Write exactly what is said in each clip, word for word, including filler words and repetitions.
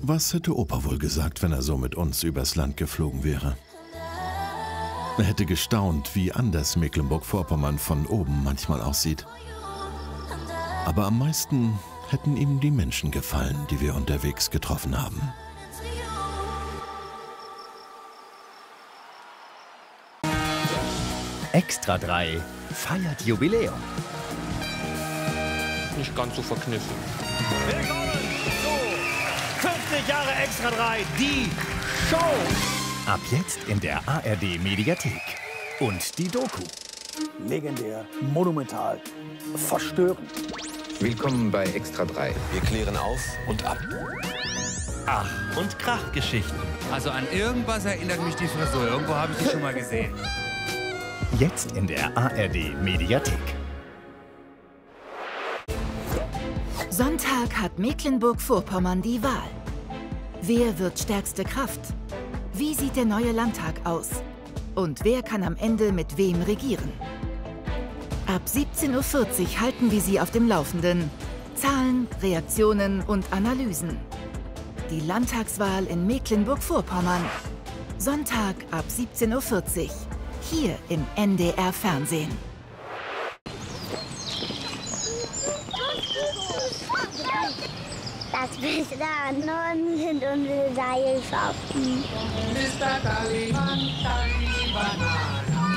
Was hätte Opa wohl gesagt, wenn er so mit uns übers Land geflogen wäre? Er hätte gestaunt, wie anders Mecklenburg-Vorpommern von oben manchmal aussieht. Aber am meisten hätten ihm die Menschen gefallen, die wir unterwegs getroffen haben. Extra drei feiert Jubiläum. Nicht ganz so verkniffen. Willkommen zu fünfzig Jahre Extra drei, die Show. Ab jetzt in der A R D-Mediathek. Und die Doku. Legendär, monumental, verstörend. Willkommen bei Extra drei. Wir klären auf und ab. Ach, und Krachgeschichten. Also an irgendwas erinnert mich die Frisur. Irgendwo habe ich die schon mal gesehen. Jetzt in der A R D-Mediathek. Sonntag hat Mecklenburg-Vorpommern die Wahl. Wer wird stärkste Kraft? Wie sieht der neue Landtag aus? Und wer kann am Ende mit wem regieren? Ab siebzehn Uhr vierzig halten wir Sie auf dem Laufenden. Zahlen, Reaktionen und Analysen. Die Landtagswahl in Mecklenburg-Vorpommern. Sonntag ab siebzehn Uhr vierzig. Hier im N D R-Fernsehen. Das Beste daran sind unsere Seilschaften. Mister Kalimantan, die Banane.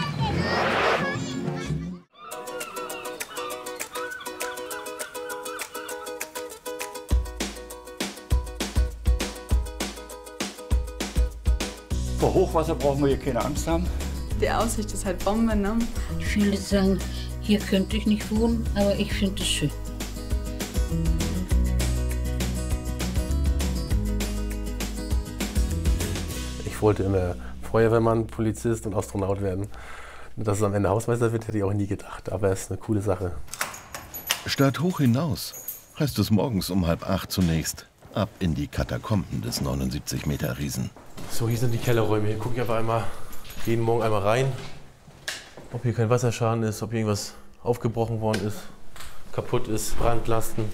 Vor Hochwasser brauchen wir hier keine Angst haben. Die Aussicht ist halt Bombe, ne? Viele sagen, hier könnte ich nicht wohnen, aber ich finde es schön. Ich wollte immer Feuerwehrmann, Polizist und Astronaut werden. Dass es am Ende Hausmeister wird, hätte ich auch nie gedacht. Aber es ist eine coole Sache. Statt hoch hinaus heißt es morgens um halb acht zunächst ab in die Katakomben des neunundsiebzig Meter Riesen. So, hier sind die Kellerräume. Hier gucke ich einfach einmal jeden Morgen einmal rein, ob hier kein Wasserschaden ist, ob hier irgendwas aufgebrochen worden ist, kaputt ist, Brandlasten.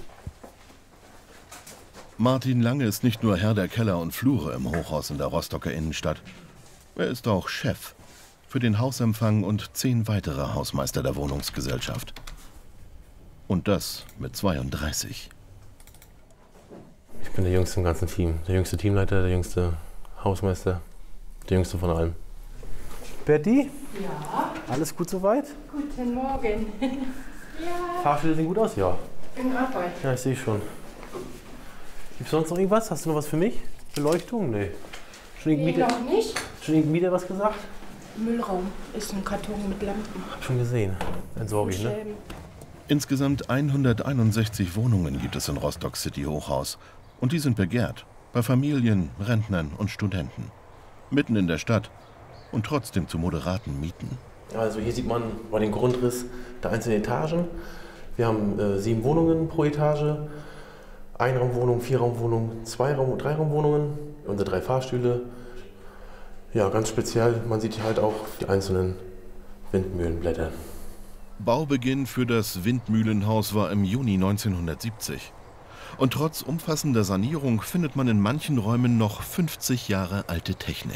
Martin Lange ist nicht nur Herr der Keller und Flure im Hochhaus in der Rostocker Innenstadt. Er ist auch Chef für den Hausempfang und zehn weitere Hausmeister der Wohnungsgesellschaft. Und das mit zweiunddreißig. Ich bin der Jüngste im ganzen Team. Der jüngste Teamleiter, der jüngste Hausmeister, der jüngste von allem. Berti? Ja. Alles gut soweit? Guten Morgen. Ja. Fahrstühle sehen gut aus, ja. In Arbeit. Ja, ich sehe schon. Gibt es sonst noch irgendwas? Hast du noch was für mich? Beleuchtung? Nee. Schon nee, noch nicht. Schon irgendein Mieter was gesagt? Müllraum ist ein Karton mit Lampen. Hab schon gesehen. Entsorge ich, ne? Insgesamt hunderteinundsechzig Wohnungen gibt es in Rostock City Hochhaus. Und die sind begehrt. Bei Familien, Rentnern und Studenten. Mitten in der Stadt. Und trotzdem zu moderaten Mieten. Also hier sieht man mal den Grundriss der einzelnen Etagen. Wir haben äh, sieben Wohnungen pro Etage. Einraumwohnungen, Vierraumwohnungen, Zweiraum- und Dreiraumwohnungen. Unsere drei Fahrstühle. Ja, ganz speziell, man sieht hier halt auch die einzelnen Windmühlenblätter. Baubeginn für das Windmühlenhaus war im Juni neunzehnhundertsiebzig. Und trotz umfassender Sanierung findet man in manchen Räumen noch fünfzig Jahre alte Technik.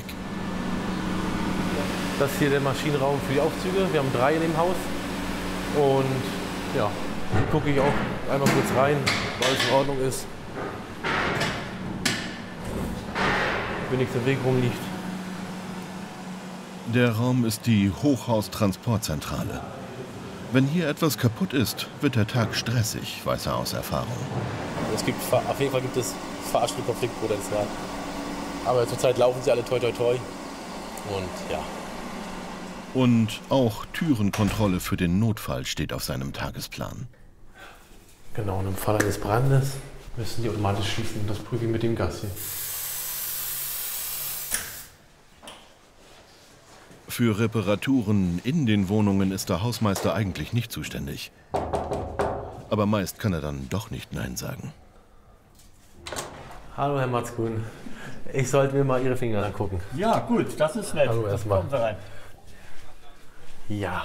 Das ist hier der Maschinenraum für die Aufzüge. Wir haben drei in dem Haus. Und ja, hier gucke ich auch einmal kurz rein, ob alles in Ordnung ist. Wenn nichts im Weg rumliegt. Der Raum ist die Hochhaustransportzentrale. Wenn hier etwas kaputt ist, wird der Tag stressig, weiß er aus Erfahrung. Es gibt, auf jeden Fall gibt es Fahrstuhlkonfliktpotenzial. Aber zurzeit laufen sie alle toi toi toi. Und ja. Und auch Türenkontrolle für den Notfall steht auf seinem Tagesplan. Genau, und im Fall eines Brandes müssen die automatisch schließen. Das prüfe ich mit dem Gassi. Für Reparaturen in den Wohnungen ist der Hausmeister eigentlich nicht zuständig. Aber meist kann er dann doch nicht Nein sagen. Hallo Herr Matzkuhn. Ich sollte mir mal Ihre Finger angucken. Ja, gut, das ist nett. Hallo erstmal. Kommen Sie rein. Ja.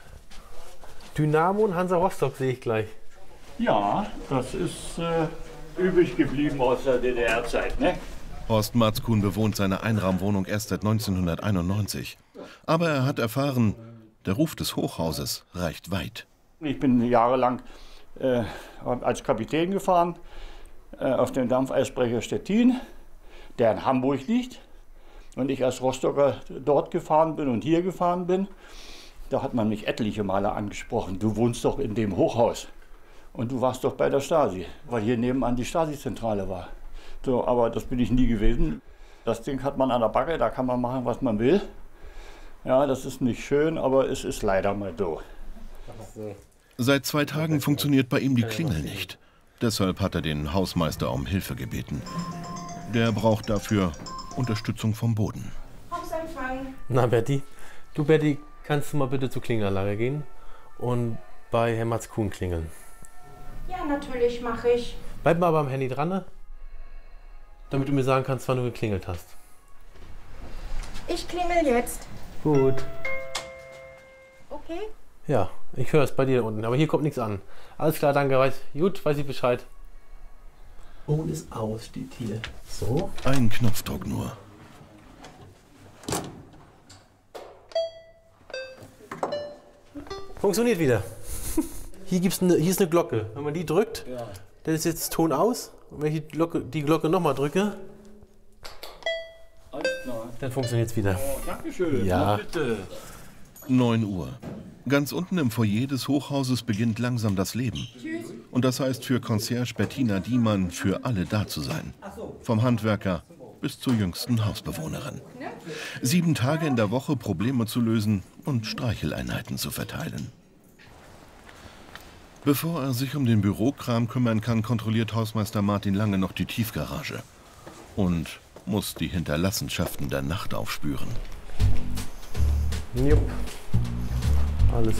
Dynamo und Hansa Rostock sehe ich gleich. Ja, das ist äh, übrig geblieben aus der D D R-Zeit, ne? Horst Matzkuhn bewohnt seine Einraumwohnung erst seit neunzehnhunderteinundneunzig. Aber er hat erfahren, der Ruf des Hochhauses reicht weit. Ich bin jahrelang äh, als Kapitän gefahren äh, auf dem Dampfeisbrecher Stettin, der in Hamburg liegt. Und ich als Rostocker dort gefahren bin und hier gefahren bin, da hat man mich etliche Male angesprochen. Du wohnst doch in dem Hochhaus und du warst doch bei der Stasi, weil hier nebenan die Stasi-Zentrale war. So, aber das bin ich nie gewesen. Das Ding hat man an der Backe, da kann man machen, was man will. Ja, das ist nicht schön, aber es ist leider mal so. Seit zwei Tagen funktioniert bei ihm die Klingel nicht. Deshalb hat er den Hausmeister um Hilfe gebeten. Der braucht dafür Unterstützung vom Boden. Hausempfang. Na Betty, du Betty, kannst du mal bitte zur Klingelanlage gehen und bei Herrn Matzkuhn klingeln? Ja, natürlich mache ich. Bleib mal beim Handy dran, ne? Damit du mir sagen kannst, wann du geklingelt hast. Ich klingel jetzt. Gut. Okay. Ja, ich höre es bei dir unten, aber hier kommt nichts an. Alles klar, danke, weiß, gut, weiß ich Bescheid. Und ist aus, steht hier. So. Ein Knopfdruck nur. Funktioniert wieder. Hier, gibt's eine, hier ist eine Glocke. Wenn man die drückt, ja, dann ist jetzt Ton aus. Und wenn ich die Glocke, die Glocke nochmal drücke, dann funktioniert es wieder. Oh, Dankeschön. Ja. Bitte. neun Uhr. Ganz unten im Foyer des Hochhauses beginnt langsam das Leben. Und das heißt für Concierge Bettina Diemann, für alle da zu sein. Vom Handwerker bis zur jüngsten Hausbewohnerin. Sieben Tage in der Woche Probleme zu lösen und Streicheleinheiten zu verteilen. Bevor er sich um den Bürokram kümmern kann, kontrolliert Hausmeister Martin Lange noch die Tiefgarage. Und muss die Hinterlassenschaften der Nacht aufspüren. Jupp. Alles